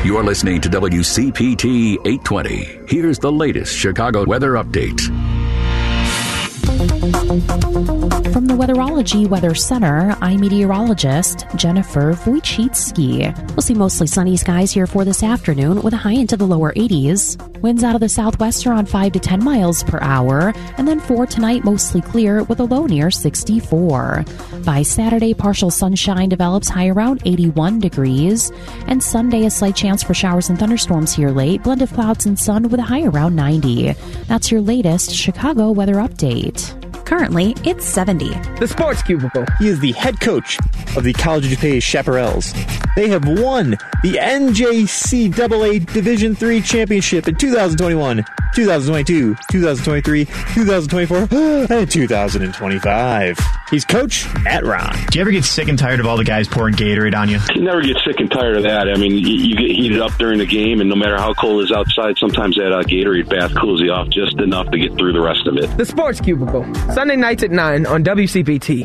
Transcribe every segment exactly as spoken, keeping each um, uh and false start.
You're listening to W C P T eight twenty. Here's the latest Chicago weather update. From the Weatherology Weather Center, I'm meteorologist Jennifer Wojcicki. We'll see mostly sunny skies here for this afternoon with a high into the lower eighties. Winds out of the southwest around five to ten miles per hour. And then for tonight, mostly clear with a low near sixty-four. By Saturday, partial sunshine develops high around eighty-one degrees. And Sunday, a slight chance for showers and thunderstorms here late. Blend of clouds and sun with a high around ninety. That's your latest Chicago weather update. Currently, it's seventy. The Sports Cubicle. He is the head coach of the College of DuPage Chaparrals. They have won the N J C A A Division three championship in two thousand twenty-one, two thousand twenty-two, two thousand twenty-three, two thousand twenty-four, and two thousand twenty-five. He's Coach Matt Ron. Do you ever get sick and tired of all the guys pouring Gatorade on you? You never get sick and tired of that. I mean, you, you get heated up during the game, and no matter how cold it is outside, sometimes that uh, Gatorade bath cools you off just enough to get through the rest of it. The Sports Cubicle. Sunday nights at nine on W C P T.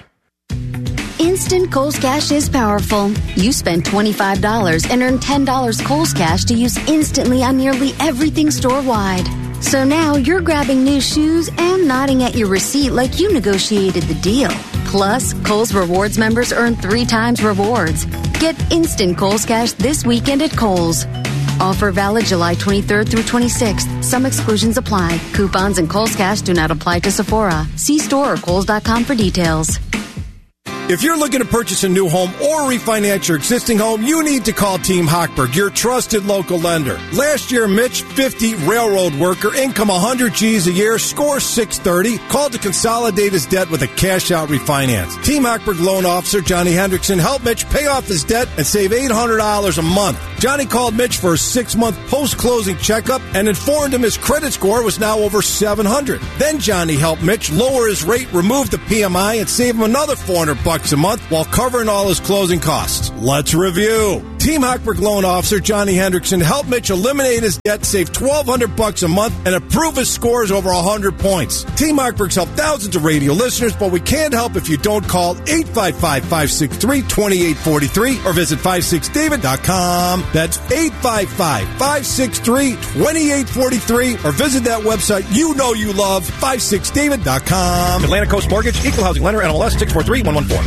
Instant Kohl's Cash is powerful. You spend twenty-five dollars and earn ten dollars Kohl's Cash to use instantly on nearly everything store-wide. So now you're grabbing new shoes and nodding at your receipt like you negotiated the deal. Plus, Kohl's Rewards members earn three times rewards. Get instant Kohl's Cash this weekend at Kohl's. Offer valid July twenty-third through twenty-sixth. Some exclusions apply. Coupons and Kohl's Cash do not apply to Sephora. See store or Kohl's dot com for details. If you're looking to purchase a new home or refinance your existing home, you need to call Team Hochberg, your trusted local lender. Last year, Mitch, fifty, railroad worker, income one hundred G's a year, score six thirty, called to consolidate his debt with a cash-out refinance. Team Hochberg loan officer Johnny Hendrickson helped Mitch pay off his debt and save eight hundred dollars a month. Johnny called Mitch for a six-month post-closing checkup and informed him his credit score was now over seven hundred. Then Johnny helped Mitch lower his rate, remove the P M I, and save him another four hundred bucks a month while covering all his closing costs. Let's review. Team Hochberg loan officer Johnny Hendrickson helped Mitch eliminate his debt, save twelve hundred bucks a month, and improve his scores over one hundred points. Team Hochberg's helped thousands of radio listeners, but we can't help if you don't call eight five five, five six three, two eight four three or visit five six david dot com. That's eight five five, five six three, two eight four three or visit that website you know you love, five six david dot com. Atlantic Coast Mortgage, Equal Housing Lender, N M L S six four three one one four.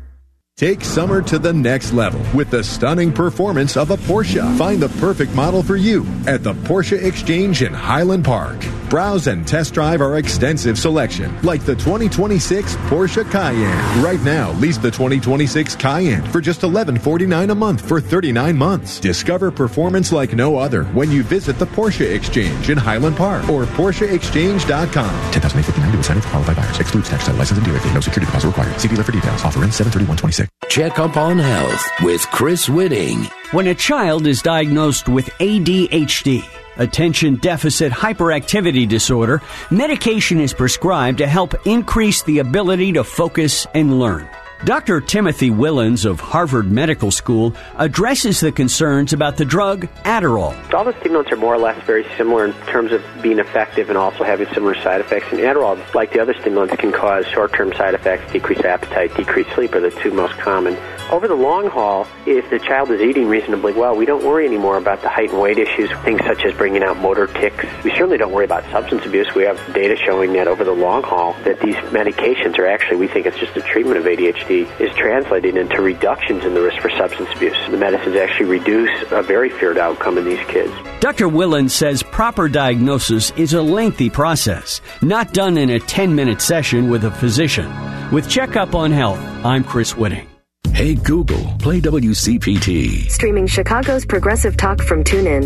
Take summer to the next level with the stunning performance of a Porsche. Find the perfect model for you at the Porsche Exchange in Highland Park. Browse and test drive our extensive selection, like the twenty twenty-six Porsche Cayenne. Right now, lease the twenty twenty-six Cayenne for just eleven forty-nine a month for thirty-nine months. Discover performance like no other when you visit the Porsche Exchange in Highland Park or Porsche Exchange dot com. ten thousand eight hundred fifty-nine to incentive for qualified buyers. Excludes tax title license and dealer fee. No security deposit required. See dealer for details. Offer ends seven thirty-one twenty-six. Check up on health with Chris Whitting. When a child is diagnosed with A D H D, attention deficit hyperactivity disorder, medication is prescribed to help increase the ability to focus and learn. Doctor Timothy Willens of Harvard Medical School addresses the concerns about the drug Adderall. All the stimulants are more or less very similar in terms of being effective and also having similar side effects. And Adderall, like the other stimulants, can cause short-term side effects. Decreased appetite, decreased sleep are the two most common. Over the long haul, if the child is eating reasonably well, we don't worry anymore about the height and weight issues, things such as bringing out motor tics. We certainly don't worry about substance abuse. We have data showing that over the long haul that these medications are actually, we think it's just a treatment of A D H D, is translating into reductions in the risk for substance abuse. The medicines actually reduce a very feared outcome in these kids. Doctor Willens says proper diagnosis is a lengthy process, not done in a ten-minute session with a physician. With Checkup on Health, I'm Chris Whitting. Hey Google, play W C P T. Streaming Chicago's Progressive Talk from TuneIn.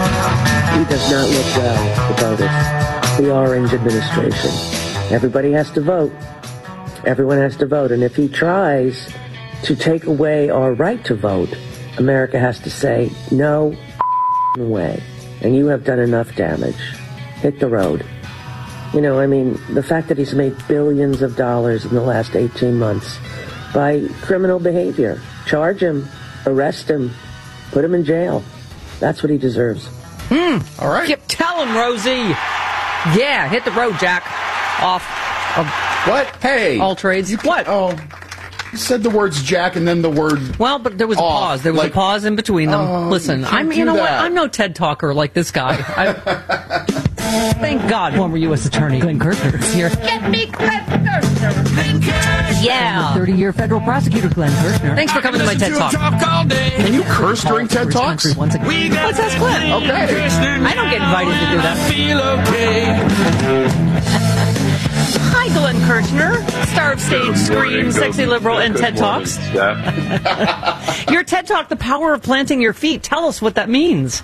He does not look well, the voters. The Orange administration. Everybody has to vote. Everyone has to vote. And if he tries to take away our right to vote, America has to say, no way. And you have done enough damage. Hit the road. You know, I mean, the fact that he's made billions of dollars in the last eighteen months by criminal behavior. Charge him, arrest him, put him in jail. That's what he deserves. Hmm. All right. Keep telling Rosie. Yeah, hit the road, Jack. Off of what? Hey. all trades. What? Oh. said the words Jack and then the word. Well, but there was a off. pause. There was Like, a pause in between them. oh, Listen, you I'm. can't You do know what? that. I'm no TED talker like this guy. I, thank God, former U S Attorney Glenn Kirshner is here. Get me Glenn Kirshner. Yeah, thirty-year federal prosecutor Glenn Kirshner. Thanks for coming to my TED Talk. Can you curse during TED Talks? Once again. Let's ask Glenn. Okay. I don't get invited to do that. Hi, Glenn Kirshner, star of Stage, Scream, Sexy Liberal, and TED Talks. Your TED Talk, The Power of Planting Your Feet. Tell us what that means.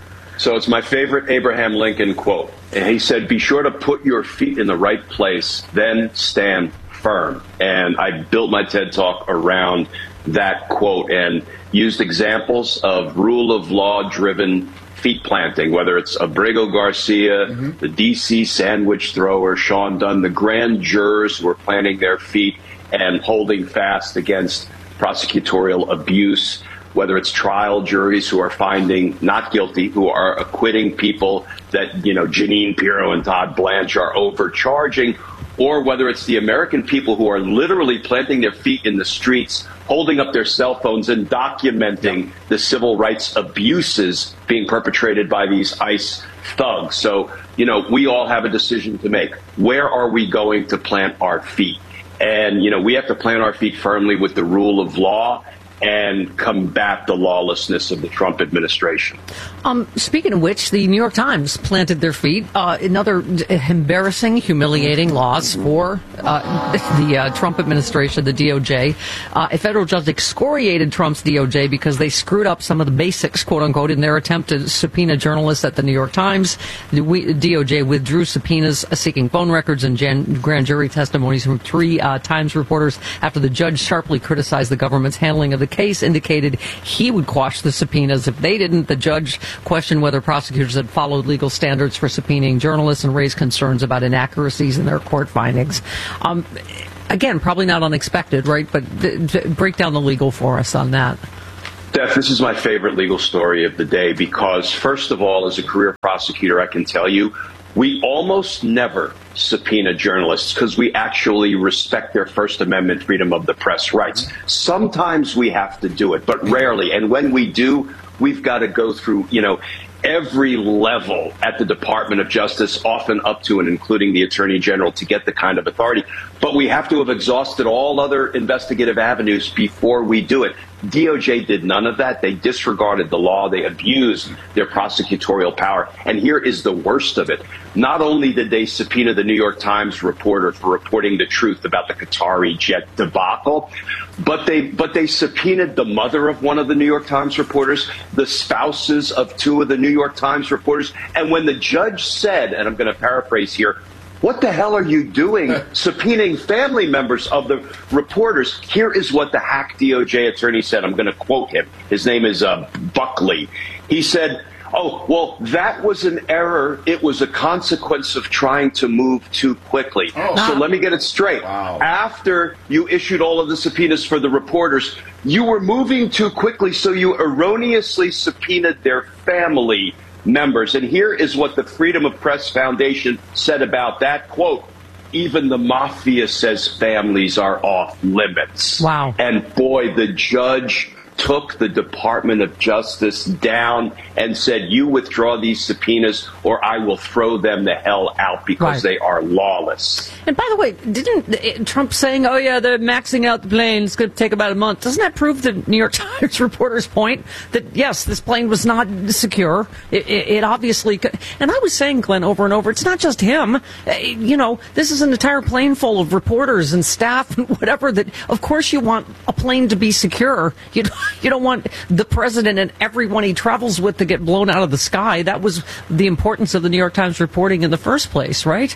So it's my favorite Abraham Lincoln quote. And he said, be sure to put your feet in the right place, then stand firm. And I built my TED Talk around that quote and used examples of rule of law driven feet planting, whether it's Abrigo Garcia, mm-hmm. the D C sandwich thrower, Sean Dunn, the grand jurors who are planting their feet and holding fast against prosecutorial abuse, whether it's trial juries who are finding not guilty, who are acquitting people that, you know, Jeanine Pirro and Todd Blanche are overcharging, or whether it's the American people who are literally planting their feet in the streets, holding up their cell phones and documenting the civil rights abuses being perpetrated by these ICE thugs. So, you know, we all have a decision to make. Where are we going to plant our feet? And, you know, we have to plant our feet firmly with the rule of law and combat the lawlessness of the Trump administration. Um, speaking of which, the New York Times planted their feet. Uh, another embarrassing, humiliating loss for uh, the uh, Trump administration, the D O J. Uh, a federal judge excoriated Trump's D O J because they screwed up some of the basics, quote unquote, in their attempt to subpoena journalists at the New York Times. The D O J withdrew subpoenas seeking phone records and jan- grand jury testimonies from three uh, Times reporters after the judge sharply criticized the government's handling of the case, indicated he would quash the subpoenas. If they didn't, the judge questioned whether prosecutors had followed legal standards for subpoenaing journalists and raised concerns about inaccuracies in their court findings. Um, again, probably not unexpected, right? But th- th- break down the legal for us on that. Steph, this is my favorite legal story of the day because, first of all, as a career prosecutor, I can tell you, we almost never subpoena journalists because we actually respect their First Amendment freedom of the press rights. Sometimes we have to do it, but rarely. And when we do, we've got to go through, you know, every level at the Department of Justice, often up to and including the Attorney General, to get the kind of authority. But we have to have exhausted all other investigative avenues before we do it. D O J did none of that. They disregarded the law. They abused their prosecutorial power. And here is the worst of it. Not only did they subpoena the New York Times reporter for reporting the truth about the Qatari jet debacle, but they but they subpoenaed the mother of one of the New York Times reporters, the spouses of two of the New York Times reporters. And when the judge said, and I'm going to paraphrase here, what the hell are you doing subpoenaing family members of the reporters? Here is what the hack D O J attorney said. I'm going to quote him. His name is uh, Buckley. He said, oh, well, that was an error. It was a consequence of trying to move too quickly. Oh. So let me get it straight. Wow. After you issued all of the subpoenas for the reporters, you were moving too quickly, so you erroneously subpoenaed their family members. And here is what the Freedom of Press Foundation said about that. Quote, even the mafia says families are off limits. Wow. And boy, the judge took the Department of Justice down and said, you withdraw these subpoenas or I will throw them the hell out because right. they are lawless. And by the way, didn't Trump saying, oh, yeah, they're maxing out the plane, it's going to take about a month, doesn't that prove the New York Times reporter's point that, yes, this plane was not secure? It, it, it obviously could. And I was saying, Glenn, over and over, it's not just him. You know, this is an entire plane full of reporters and staff and whatever that, of course, you want a plane to be secure. You You don't want the president and everyone he travels with to get blown out of the sky. That was the importance of the New York Times reporting in the first place, right?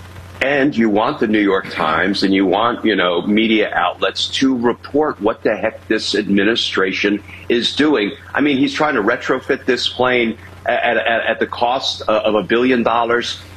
And you want the New York Times and you want, you know, media outlets to report what the heck this administration is doing. I mean, he's trying to retrofit this plane at, at, at the cost of a billion dollars.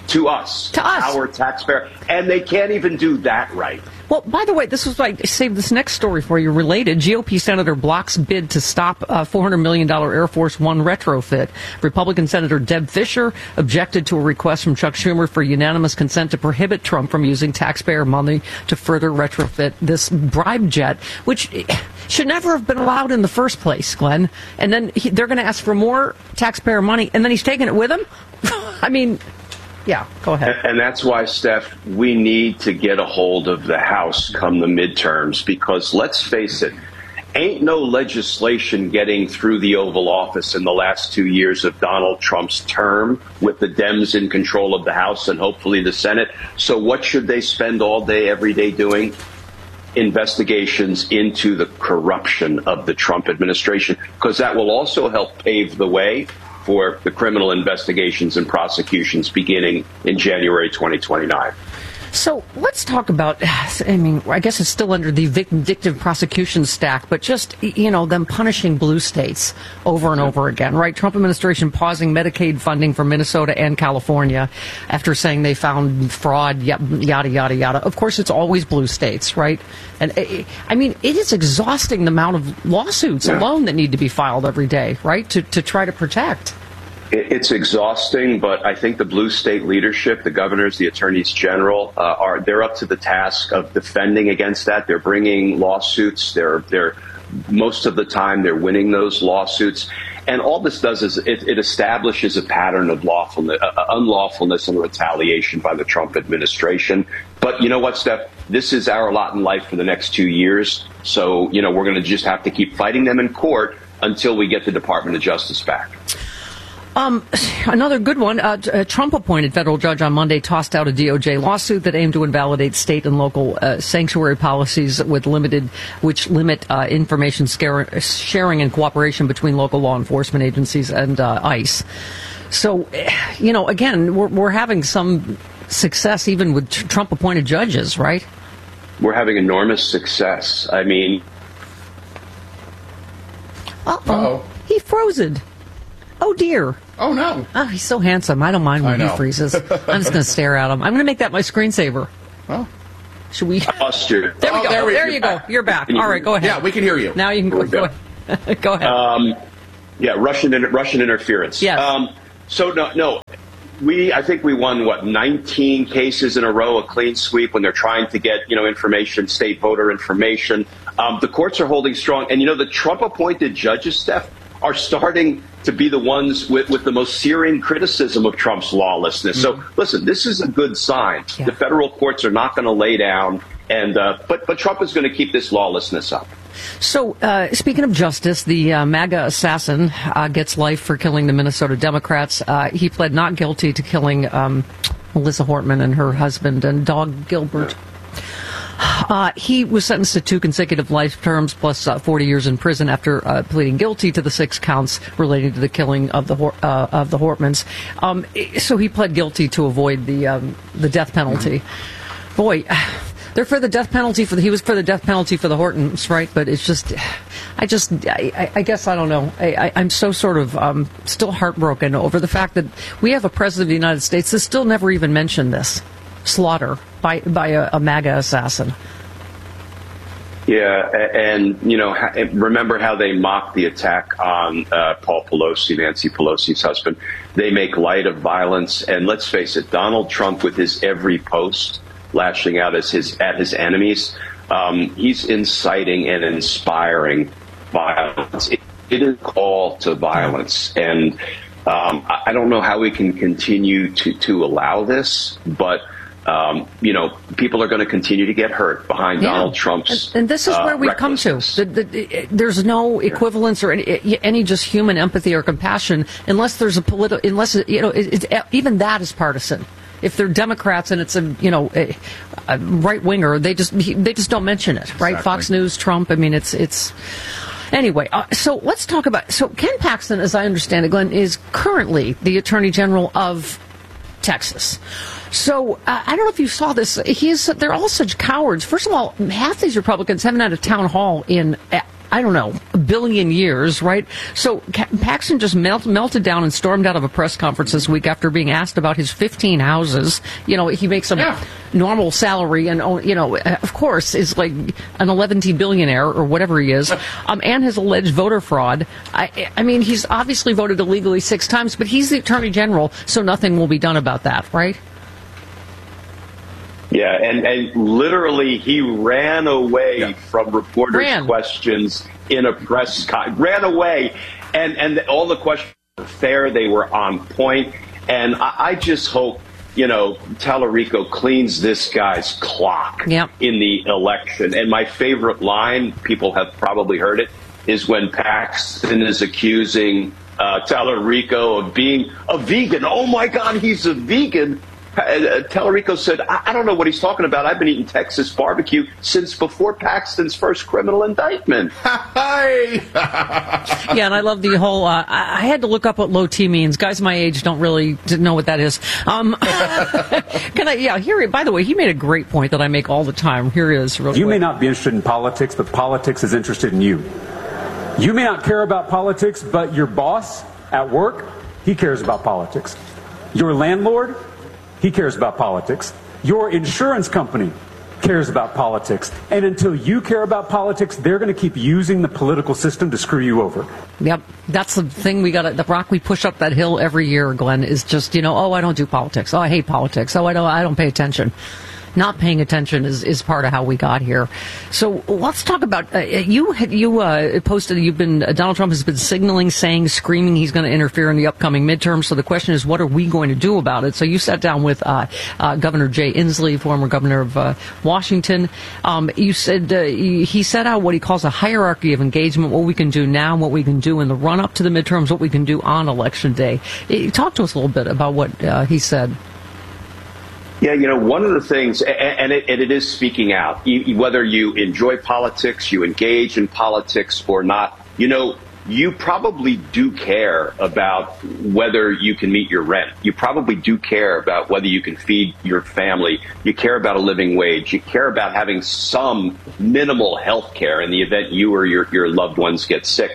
to us, to us, our taxpayer, and they can't even do that right. Well, by the way, this is why I saved this next story for you related. G O P Senator blocks bid to stop a four hundred million dollars Air Force One retrofit. Republican Senator Deb Fischer objected to a request from Chuck Schumer for unanimous consent to prohibit Trump from using taxpayer money to further retrofit this bribe jet, which should never have been allowed in the first place, Glenn. And then he, they're going to ask for more taxpayer money, and then he's taking it with him? I mean... Yeah, go ahead. And, and that's why, Steph, we need to get a hold of the House come the midterms, because let's face it, ain't no legislation getting through the Oval Office in the last two years of Donald Trump's term with the Dems in control of the House and hopefully the Senate. So what should they spend all day, every day doing? Investigations into the corruption of the Trump administration, because that will also help pave the way for the criminal investigations and prosecutions beginning in January twenty twenty-nine. So let's talk about, I mean, I guess it's still under the vindictive prosecution stack, but just, you know, them punishing blue states over and over again, right? Trump administration pausing Medicaid funding for Minnesota and California after saying they found fraud, yada, yada, yada. Of course, it's always blue states, right? And I mean, it is exhausting the amount of lawsuits yeah. alone that need to be filed every day, right, to, to try to protect. It's exhausting, but I think the blue state leadership, the governors, the attorneys general, uh, are they're up to the task of defending against that. They're bringing lawsuits. They're they're most of the time they're winning those lawsuits. And all this does is it, it establishes a pattern of lawfulness, uh, unlawfulness and retaliation by the Trump administration. But you know what, Steph? This is our lot in life for the next two years. So, you know, we're going to just have to keep fighting them in court until we get the Department of Justice back. Um, another good one. Uh, a Trump-appointed federal judge on Monday tossed out a D O J lawsuit that aimed to invalidate state and local uh, sanctuary policies with limited, which limit uh, information scare, sharing and cooperation between local law enforcement agencies and uh, ICE. So, you know, again, we're, we're having some success even with Trump-appointed judges, right? We're having enormous success. I mean, uh-oh, Uh-oh. He frozen. Oh, dear. Oh, no. Oh, he's so handsome. I don't mind when he freezes. I'm just going to stare at him. I'm going to make that my screensaver. Oh. Should we? Posture. There we oh, go. There, we, there you go. You're back. All right, go ahead. Yeah, we can hear you. Now you can go, go ahead. Go ahead. Um, yeah, Russian Russian interference. Yes. Um, so, no, no. We, I think we won, what, nineteen cases in a row, a clean sweep when they're trying to get, you know, information, state voter information. Um, the courts are holding strong. And, you know, the Trump-appointed judges, Steph, are starting to be the ones with, with the most searing criticism of Trump's lawlessness. Mm-hmm. So, listen, this is a good sign. Yeah. The federal courts are not going to lay down, and uh, but but Trump is going to keep this lawlessness up. So, uh, speaking of justice, the uh, MAGA assassin uh, gets life for killing the Minnesota Democrats. Uh, he pled not guilty to killing um, Melissa Hortman and her husband and dog Gilbert. Yeah. Uh, he was sentenced to two consecutive life terms plus uh, forty years in prison after uh, pleading guilty to the six counts relating to the killing of the uh, of the Hortmans. Um, so he pled guilty to avoid the um, the death penalty. Mm-hmm. Boy, they're for the death penalty for the, he was for the death penalty for the Hortons, right? But it's just, I just, I, I guess I don't know. I, I, I'm so sort of um, still heartbroken over the fact that we have a president of the United States that still never even mentioned this slaughter by by a, a MAGA assassin. Yeah, and, you know, remember how they mocked the attack on uh, Paul Pelosi, Nancy Pelosi's husband. They make light of violence. And let's face it, Donald Trump, with his every post lashing out as his, at his enemies, um, he's inciting and inspiring violence. It, it is a call to violence. And um, I don't know how we can continue to, to allow this, but Um, you know, people are going to continue to get hurt behind yeah. Donald Trump's. And, and this is uh, where we come to. The, the, there's no equivalence or any, any just human empathy or compassion unless there's a political, unless, you know, it, it, even that is partisan. If they're Democrats and it's a, you know, a, a right winger, they just, they just don't mention it, right? Exactly. Fox News, Trump. I mean, it's, it's, anyway, uh, so let's talk about, so Ken Paxton, as I understand it, Glenn, is currently the Attorney General of Texas. So uh, I don't know if you saw this. He's they're all such cowards. First of all, half these Republicans haven't had a town hall in I don't know, a billion years, right? So Paxton just melt, melted down and stormed out of a press conference this week after being asked about his fifteen houses. You know, he makes a yeah. normal salary and, you know, of course, is like an eleven billionaire or whatever he is, um, and his alleged voter fraud. I, I mean, he's obviously voted illegally six times, but he's the Attorney General, so nothing will be done about that, right? Yeah, and, and literally he ran away yeah. from reporters' ran. questions in a press con- ran away, and and all the questions were fair. They were on point, and I, I just hope, you know, Tallarico cleans this guy's clock yep. in the election. And my favorite line, people have probably heard it, is when Paxton is accusing uh, Tallarico of being a vegan. Oh my God, he's a vegan. Uh, Tallarico said, I-, I don't know what he's talking about. I've been eating Texas barbecue since before Paxton's first criminal indictment. yeah, and I love the whole, uh, I-, I had to look up what low T means. Guys my age don't really know what that is. Um, can I, yeah, here, by the way, he made a great point that I make all the time. Here it is. Real you quick. may not be interested in politics, but politics is interested in you. You may not care about politics, but your boss at work, he cares about politics. Your landlord, he cares about politics. Your insurance company cares about politics. And until you care about politics, they're going to keep using the political system to screw you over. Yep. That's the thing we got to, the rock we push up that hill every year, Glenn, is just, you know, oh, I don't do politics. Oh, I hate politics. Oh, I don't, I don't pay attention. Not paying attention is, is part of how we got here. So let's talk about uh, you. You uh, posted. You've been uh, Donald Trump has been signaling, saying, screaming he's going to interfere in the upcoming midterms. So the question is, what are we going to do about it? So you sat down with uh, uh, Governor Jay Inslee, former governor of uh, Washington. Um, you said uh, he set out what he calls a hierarchy of engagement: what we can do now, what we can do in the run up to the midterms, what we can do on Election Day. Talk to us a little bit about what uh, he said. Yeah, you know, one of the things, and it, and it is speaking out, whether you enjoy politics, you engage in politics or not, you know, you probably do care about whether you can meet your rent. You probably do care about whether you can feed your family. You care about a living wage. You care about having some minimal health care in the event you or your, your loved ones get sick.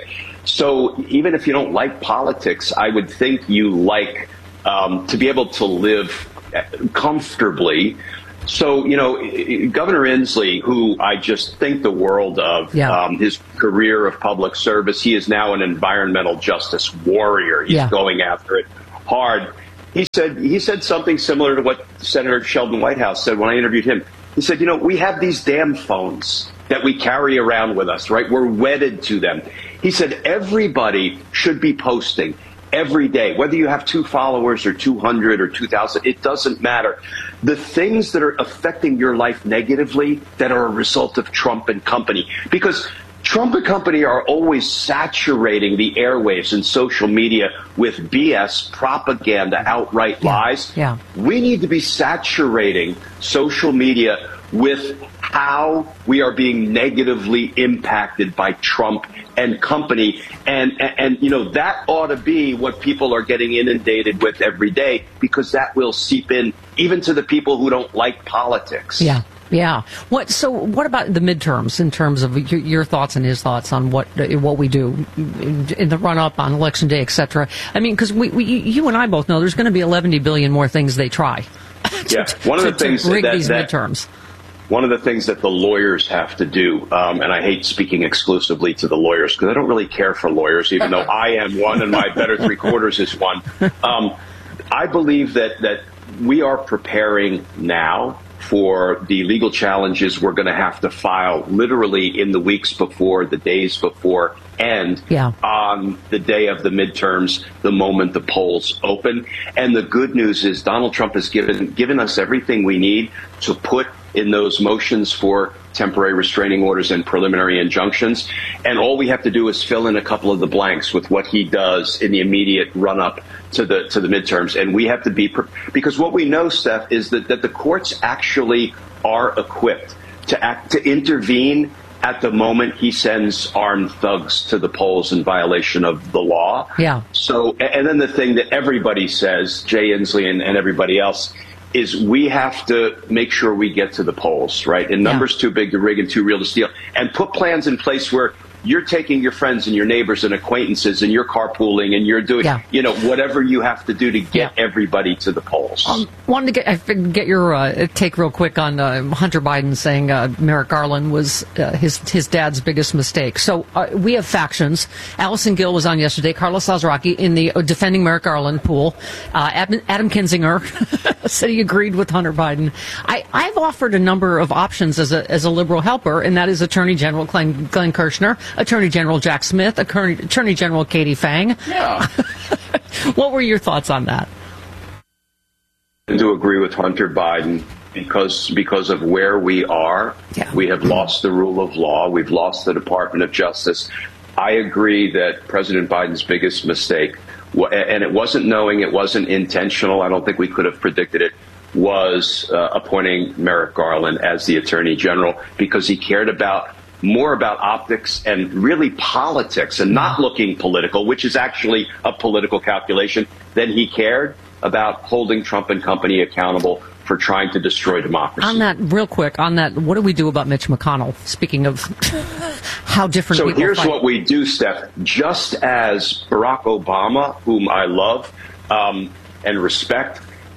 So even if you don't like politics, I would think you like um, to be able to live comfortably. So, you know, Governor Inslee, who I just think the world of, yeah. um, his career of public service, he is now an environmental justice warrior. He's yeah. going after it hard. He said he said something similar to what Senator Sheldon Whitehouse said when I interviewed him. He said, you know, we have these damn phones that we carry around with us, right? We're wedded to them. He said everybody should be posting every day, whether you have two followers or two hundred or two thousand, it doesn't matter. The things that are affecting your life negatively that are a result of Trump and company, because Trump and company are always saturating the airwaves and social media with B S, propaganda, outright yeah. lies. Yeah. We need to be saturating social media with how we are being negatively impacted by Trump and company. And, and, and, you know, that ought to be what people are getting inundated with every day, because that will seep in even to the people who don't like politics. Yeah. Yeah. What? So, what about the midterms in terms of your, your thoughts and his thoughts on what what we do in the run up on Election Day, et cetera? I mean, because we, we, you and I both know there's going to be eleven billion more things they try. to, yeah. One of the to, things to rig that, these that, midterms. One of the things that the lawyers have to do, um, and I hate speaking exclusively to the lawyers because I don't really care for lawyers, even though I am one and my better three quarters is one. Um, I believe that that we are preparing now for the legal challenges we're going to have to file literally in the weeks before, the days before, and yeah. on the day of the midterms, the moment the polls open. And the good news is Donald Trump has given given us everything we need to put in those motions for temporary restraining orders and preliminary injunctions. And all we have to do is fill in a couple of the blanks with what he does in the immediate run-up to the to the midterms. And we have to be, because what we know, Steph, is that, that the courts actually are equipped to act, to intervene at the moment he sends armed thugs to the polls in violation of the law. Yeah. So, and then the thing that everybody says, Jay Inslee and, and everybody else, is we have to make sure we get to the polls, right? And numbers yeah. too big to rig and too real to steal, and put plans in place where you're taking your friends and your neighbors and acquaintances and you're carpooling and you're doing, Yeah. you know, whatever you have to do to get Yeah. everybody to the polls. Um, wanted to get I figured get your uh, take real quick on uh, Hunter Biden saying uh, Merrick Garland was uh, his his dad's biggest mistake. So uh, we have factions. Allison Gill was on yesterday. Carlos Lazaraki in the uh, defending Merrick Garland pool. Uh, Adam, Adam Kinzinger said he agreed with Hunter Biden. I, I've offered a number of options as a as a liberal helper, and that is Attorney General Glenn, Glenn Kirshner, Attorney General Jack Smith, Attorney, Attorney General Katie Fang. Yeah. What were your thoughts on that? I do agree with Hunter Biden because because of where we are. Yeah. We have lost the rule of law. We've lost the Department of Justice. I agree that President Biden's biggest mistake, and it wasn't knowing, it wasn't intentional, I don't think we could have predicted it, was uh, appointing Merrick Garland as the Attorney General because he cared about more about optics and really politics and not looking political, which is actually a political calculation, than he cared about holding Trump and company accountable for trying to destroy democracy. On that, real quick, on that, what do we do about Mitch McConnell? Speaking of how different so people here's fight. what we do, Steph. Just as Barack Obama, whom I love um, and respect,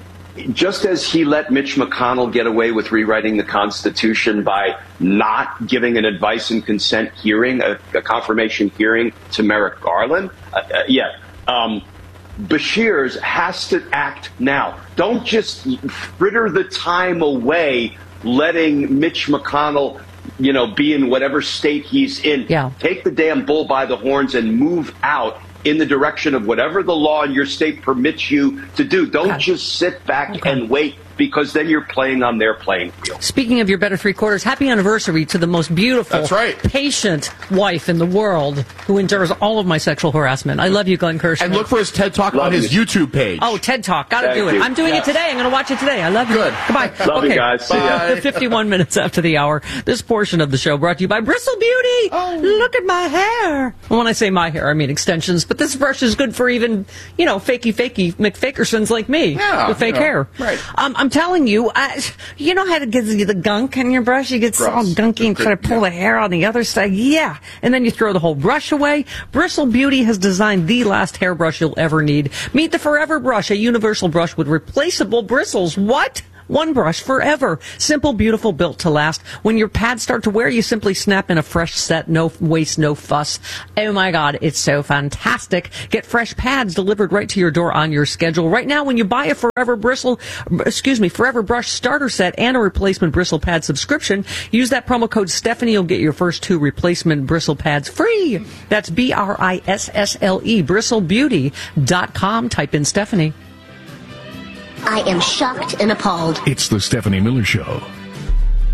just as he let Mitch McConnell get away with rewriting the Constitution by not giving an advice and consent hearing, a, a confirmation hearing to Merrick Garland, uh, uh, yeah, um, Beshears has to act now. Don't just fritter the time away letting Mitch McConnell, you know, be in whatever state he's in. Yeah. Take the damn bull by the horns and move out in the direction of whatever the law in your state permits you to do. Don't Okay. just sit back Okay. and wait, because then you're playing on their playing field. Speaking of your better three quarters, happy anniversary to the most beautiful, That's right. patient wife in the world who endures all of my sexual harassment. I love you, Glenn Kirshner. And look for his TED Talk Love on his you. YouTube page. Oh, TED Talk. Got to Thank do it. you. I'm doing Yeah. it today. I'm going to watch it today. I love you. Good. Goodbye. Love okay. you guys. See ya. Bye. fifty-one minutes after the hour. This portion of the show brought to you by Bristle Beauty. Oh. Look at my hair. And when I say my hair, I mean extensions. But this brush is good for even, you know, fakey, fakey McFakersons like me Yeah, with fake you know, hair. right. Um, I'm telling you, I, you know how to get the gunk in your brush? You get all Gross. gunky and try to pull the hair on the other side. Yeah. And then you throw the whole brush away. Bristle Beauty has designed the last hairbrush you'll ever need. Meet the Forever Brush, a universal brush with replaceable bristles. What? One brush forever. Simple, beautiful, built to last. When your pads start to wear, you simply snap in a fresh set. No waste, no fuss. Oh my God, it's so fantastic. Get fresh pads delivered right to your door on your schedule. Right now, when you buy a Forever Bristle, excuse me, Forever Brush starter set and a replacement bristle pad subscription, use that promo code Stephanie. You'll get your first two replacement bristle pads free. That's B R I S S L E, bristle beauty dot com. Type in Stephanie. I am shocked and appalled. It's the Stephanie Miller Show.